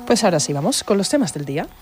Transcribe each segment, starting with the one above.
Pues ahora sí, vamos con los temas del día.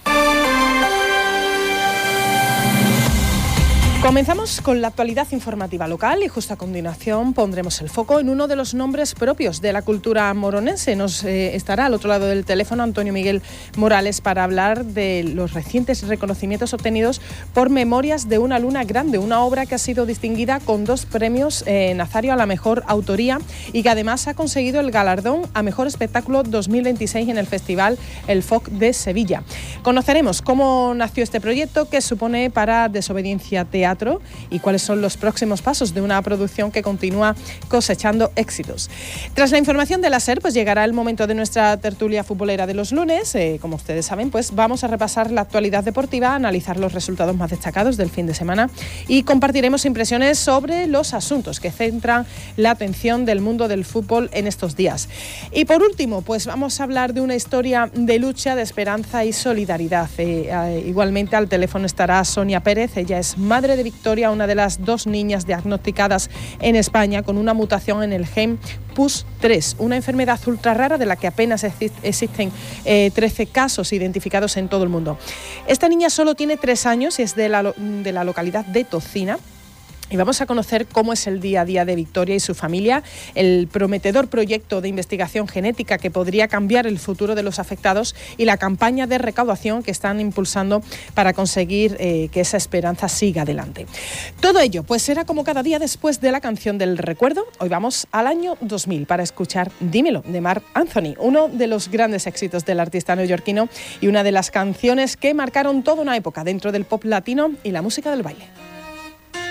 Comenzamos con la actualidad informativa local y justo a continuación pondremos el foco en uno de los nombres propios de la cultura moronense. Nos estará al otro lado del teléfono Antonio Miguel Morales para hablar de los recientes reconocimientos obtenidos por Memorias de una luna grande, una obra que ha sido distinguida con 2 premios Nazario a la mejor autoría y que además ha conseguido el galardón a mejor espectáculo 2026 en el Festival El Foc de Sevilla. Conoceremos cómo nació este proyecto, qué supone para Desobediencia Teatro y cuáles son los próximos pasos de una producción que continúa cosechando éxitos. Tras la información de la SER, pues llegará el momento de nuestra tertulia futbolera de los lunes. Como ustedes saben, pues vamos a repasar la actualidad deportiva, analizar los resultados más destacados del fin de semana y compartiremos impresiones sobre los asuntos que centran la atención del mundo del fútbol en estos días. Y por último, pues vamos a hablar de una historia de lucha, de esperanza y solidaridad. Igualmente al teléfono estará Sonia Pérez. Ella es madre de Victoria, una de las 2 niñas diagnosticadas en España con una mutación en el gen PUS3, una enfermedad ultra rara de la que apenas existen 13 casos identificados en todo el mundo. Esta niña solo tiene 3 años y es de la localidad de Tocina. Y vamos a conocer cómo es el día a día de Victoria y su familia, el prometedor proyecto de investigación genética que podría cambiar el futuro de los afectados y la campaña de recaudación que están impulsando para conseguir que esa esperanza siga adelante. Todo ello pues será como cada día después de la canción del recuerdo. Hoy vamos al año 2000 para escuchar Dímelo de Marc Anthony, uno de los grandes éxitos del artista neoyorquino y una de las canciones que marcaron toda una época dentro del pop latino y la música del baile.